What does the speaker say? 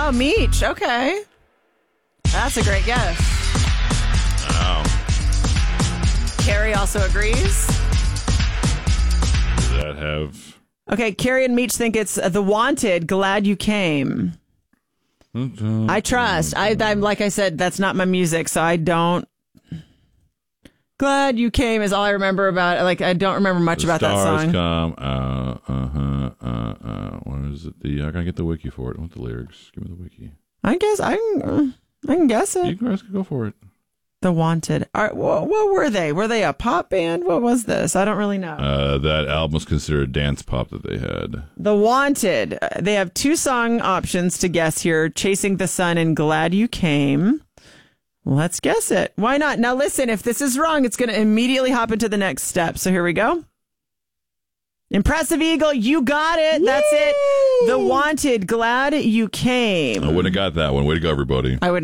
Wow, Meech. Okay. That's a great guess. Wow. Carrie also agrees. Does that have... Okay, Carrie and Meech think it's The Wanted, Glad You Came. I trust. I'm like I said, that's not my music, so I don't. Glad You Came is all I remember about. Like, I don't remember much about that song. Stars come. What is it? I gotta get the wiki for it. I want the lyrics. Give me the wiki. I guess I can guess it. You guys can go for it. The Wanted. All right, what were they? Were they a pop band? What was this? I don't really know. That album was considered dance pop that they had. The Wanted. They have 2 song options to guess here. Chasing the Sun and Glad You Came. Let's guess it. Why not? Now listen, if this is wrong, it's going to immediately hop into the next step. So here we go. Impressive Eagle, you got it. That's it. The Wanted, Glad You Came. I wouldn't have got that one. Way to go, everybody. I would